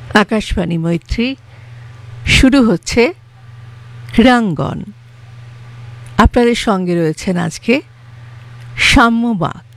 আকাশবাণী মৈত্রী শুরু হচ্ছে ক্রীড়াঙ্গন। আপনাদের সঙ্গে রয়েছেন আজকে সাম্য বাঁক।